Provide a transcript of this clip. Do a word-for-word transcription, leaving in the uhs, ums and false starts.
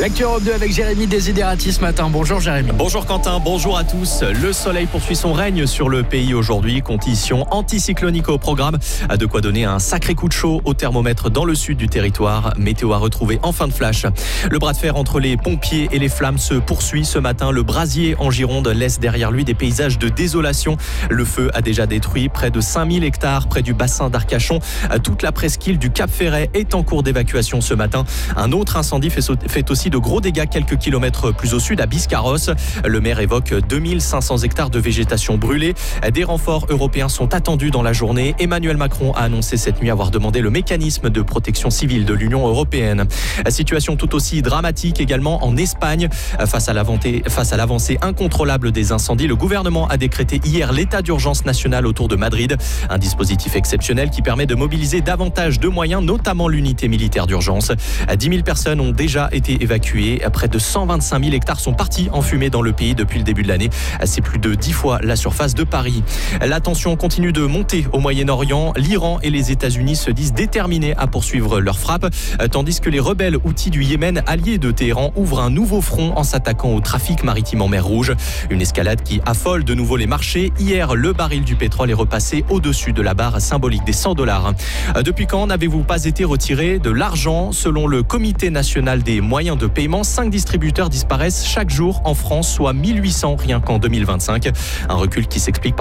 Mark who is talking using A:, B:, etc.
A: L'actu Europe deux avec Jérémy Desiderati ce matin. Bonjour Jérémy.
B: Bonjour Quentin, bonjour à tous. Le soleil poursuit son règne sur le pays aujourd'hui. Conditions anticycloniques au programme. A de quoi donner un sacré coup de chaud au thermomètre dans le sud du territoire. Météo à retrouver en fin de flash. Le bras de fer entre les pompiers et les flammes se poursuit ce matin. Le brasier en Gironde laisse derrière lui des paysages de désolation. Le feu a déjà détruit près de cinq mille hectares près du bassin d'Arcachon. Toute la presqu'île du Cap Ferret est en cours d'évacuation ce matin. Un autre incendie fait, fait aussi de gros dégâts quelques kilomètres plus au sud à Biscarrosse. Le maire évoque deux mille cinq cents hectares de végétation brûlée. Des renforts européens sont attendus dans la journée. Emmanuel Macron a annoncé cette nuit avoir demandé le mécanisme de protection civile de l'Union européenne. Situation tout aussi dramatique également en Espagne. Face à l'avancée, face à l'avancée incontrôlable des incendies, le gouvernement a décrété hier l'état d'urgence national autour de Madrid. Un dispositif exceptionnel qui permet de mobiliser davantage de moyens, notamment l'unité militaire d'urgence. dix mille personnes ont déjà été évacuées. Près de cent vingt-cinq mille hectares sont partis en fumée dans le pays depuis le début de l'année. C'est plus de dix fois la surface de Paris. La tension continue de monter au Moyen-Orient. L'Iran et les États-Unis se disent déterminés à poursuivre leur frappe, tandis que les rebelles houthis du Yémen, alliés de Téhéran, ouvrent un nouveau front en s'attaquant au trafic maritime en mer Rouge. Une escalade qui affole de nouveau les marchés. Hier, le baril du pétrole est repassé au-dessus de la barre symbolique des cent dollars. Depuis quand n'avez-vous pas été retiré de l'argent? Selon le Comité national des moyens de paiement, cinq distributeurs disparaissent chaque jour en France, soit mille huit cents rien qu'en deux mille vingt-cinq. Un recul qui s'explique par